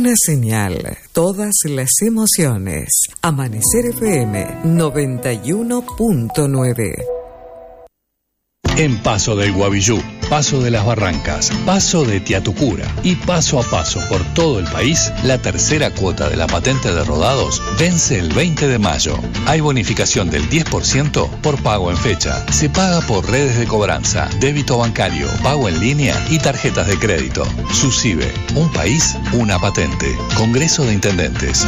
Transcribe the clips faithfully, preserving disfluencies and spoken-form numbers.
una señal, todas las emociones. Amanecer F M noventa y uno punto nueve. En Paso del Guavillú, Paso de las Barrancas, Paso de Tiatucura y paso a paso por todo el país, la tercera cuota de la patente de rodados vence el veinte de mayo. Hay bonificación del diez por ciento por pago en fecha. Se paga por redes de cobranza, débito bancario, pago en línea y tarjetas de crédito. SUSIBE, un país, una patente. Congreso de Intendentes.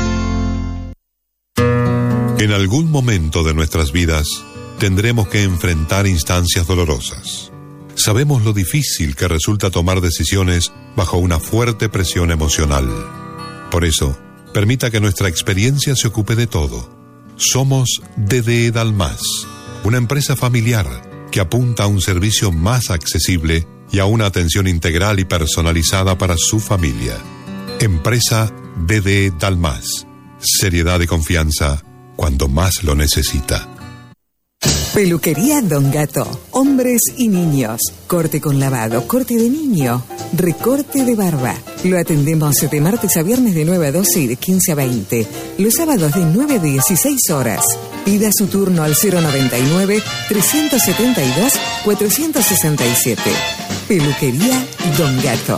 En algún momento de nuestras vidas tendremos que enfrentar instancias dolorosas. Sabemos lo difícil que resulta tomar decisiones bajo una fuerte presión emocional. Por eso, permita que nuestra experiencia se ocupe de todo. Somos D D E Dalmas, una empresa familiar que apunta a un servicio más accesible y a una atención integral y personalizada para su familia. Empresa D D E Dalmas. Seriedad y confianza cuando más lo necesita. Peluquería Don Gato. Hombres y niños. Corte con lavado, corte de niño, recorte de barba. Lo atendemos de martes a viernes de nueve a doce y de quince a veinte. Los sábados de nueve a dieciséis horas. Pida su turno al cero noventa y nueve, trescientos setenta y dos, cuatrocientos sesenta y siete. Peluquería Don Gato.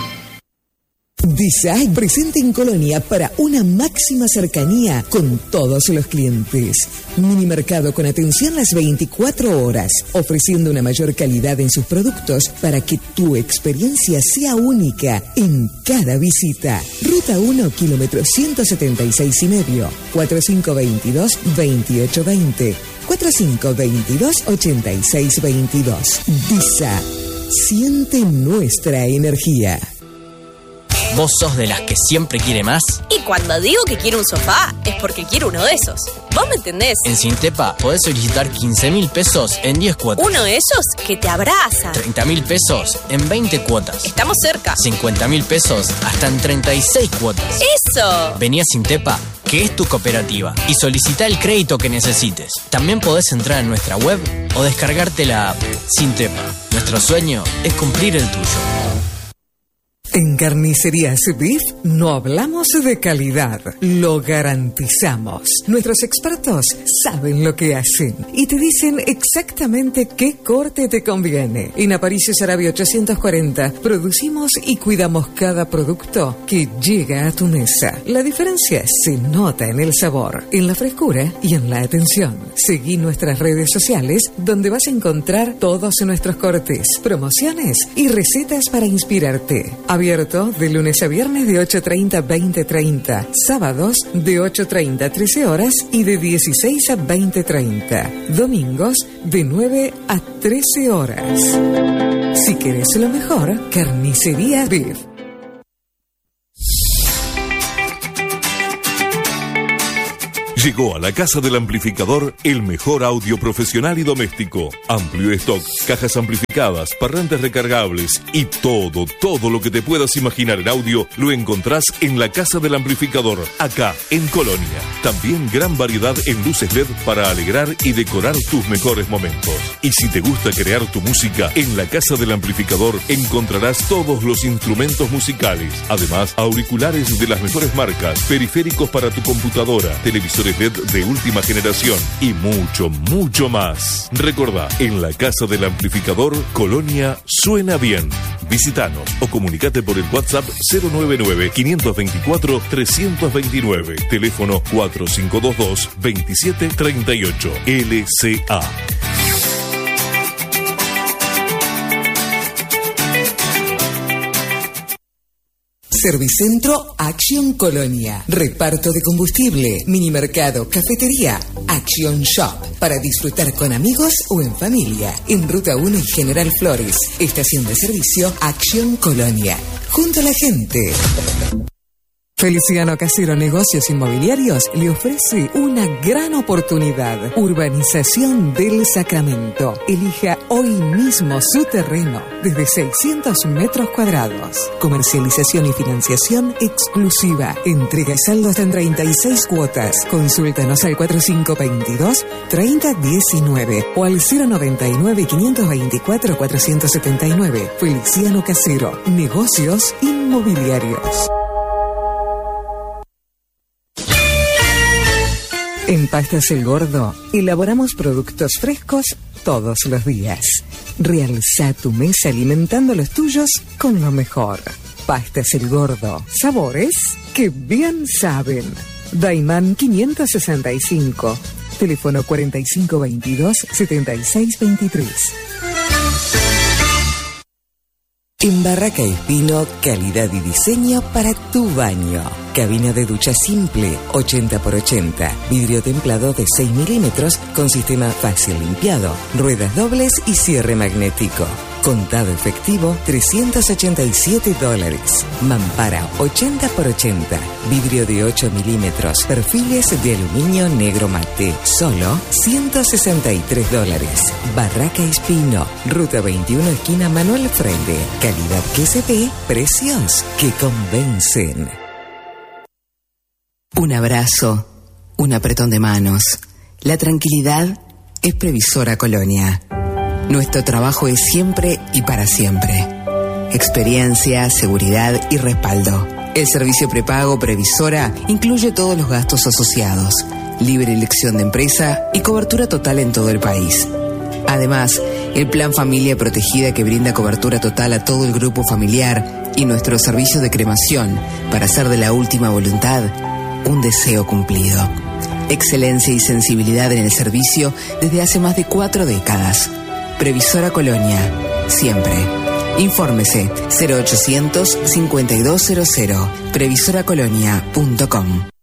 Design presente en Colonia para una máxima cercanía con todos los clientes. Minimercado con atención las veinticuatro horas, ofreciendo una mayor calidad en sus productos para que tu experiencia sea única en cada visita. Ruta uno, kilómetro ciento setenta y seis y medio, cuatro cinco dos dos, veintiocho veinte, cuatro cinco dos dos, ochenta y seis veintidós. Disa, siente nuestra energía. ¿Vos sos de las que siempre quiere más? Y cuando digo que quiero un sofá, es porque quiero uno de esos. ¿Vos me entendés? En Sintepa podés solicitar quince mil pesos en diez cuotas. Uno de esos que te abraza. treinta mil pesos en veinte cuotas. Estamos cerca. cincuenta mil pesos hasta en treinta y seis cuotas. ¡Eso! Vení a Sintepa, que es tu cooperativa, y solicita el crédito que necesites. También podés entrar a nuestra web o descargarte la app Sintepa. Nuestro sueño es cumplir el tuyo. En Carnicerías Beef no hablamos de calidad, lo garantizamos. Nuestros expertos saben lo que hacen y te dicen exactamente qué corte te conviene. En Aparicio Sarabia ochocientos cuarenta producimos y cuidamos cada producto que llega a tu mesa. La diferencia se nota en el sabor, en la frescura y en la atención. Seguí nuestras redes sociales donde vas a encontrar todos nuestros cortes, promociones y recetas para inspirarte. Abierto de lunes a viernes de ocho treinta a veinte treinta, sábados de ocho treinta a trece horas y de dieciséis a veinte treinta, domingos de nueve a trece horas. Si querés lo mejor, Carnicería Beef. Llegó a la Casa del Amplificador el mejor audio profesional y doméstico. Amplio stock, cajas amplificadas, parlantes recargables y todo, todo lo que te puedas imaginar en audio lo encontrás en la Casa del Amplificador, acá en Colonia. También gran variedad en luces L E D para alegrar y decorar tus mejores momentos. Y si te gusta crear tu música, en la Casa del Amplificador encontrarás todos los instrumentos musicales. Además, auriculares de las mejores marcas, periféricos para tu computadora, televisores L E D de última generación y mucho, mucho más. Recordá, en la Casa del Amplificador, Colonia suena bien. Visítanos o comunicate por el WhatsApp cero nueve nueve, quinientos veinticuatro, trescientos veintinueve. Teléfono cuatro cinco dos dos, veintisiete treinta y ocho. L C A. Servicentro Action Colonia. Reparto de combustible, minimercado, cafetería, Action Shop. Para disfrutar con amigos o en familia. En Ruta uno y General Flores. Estación de servicio Action Colonia. Junto a la gente. Feliciano Casero Negocios Inmobiliarios le ofrece una gran oportunidad. Urbanización del Sacramento. Elija hoy mismo su terreno desde seiscientos metros cuadrados. Comercialización y financiación exclusiva. Entrega y saldos en treinta y seis cuotas. Consúltanos al cuatro cinco dos dos, treinta diecinueve o al cero noventa y nueve, quinientos veinticuatro, cuatrocientos setenta y nueve. Feliciano Casero Negocios Inmobiliarios. En Pastas El Gordo elaboramos productos frescos todos los días. Realza tu mesa alimentando los tuyos con lo mejor. Pastas El Gordo. Sabores que bien saben. Daimán quinientos sesenta y cinco. Teléfono cuarenta y cinco veintidós, setenta y seis veintitrés. En Barraca Espino, calidad y diseño para tu baño. Cabina de ducha simple, ochenta por ochenta. Vidrio templado de seis milímetros con sistema fácil limpiado. Ruedas dobles y cierre magnético. Contado efectivo, trescientos ochenta y siete dólares. Mampara, ochenta por ochenta. Vidrio de ocho milímetros. Perfiles de aluminio negro mate. Solo ciento sesenta y tres dólares. Barraca Espino. Ruta veintiuno, esquina Manuel Freire. Calidad que se ve, precios que convencen. Un abrazo, un apretón de manos. La tranquilidad es Previsora Colonia. Nuestro trabajo es siempre y para siempre. Experiencia, seguridad y respaldo. El servicio prepago Previsora incluye todos los gastos asociados, libre elección de empresa y cobertura total en todo el país. Además, el Plan Familia Protegida que brinda cobertura total a todo el grupo familiar y nuestro servicio de cremación para hacer de la última voluntad un deseo cumplido. Excelencia y sensibilidad en el servicio desde hace más de cuatro décadas. Previsora Colonia, siempre. Infórmese cero ochocientos, cincuenta y dos cero cero, previsora colonia punto com.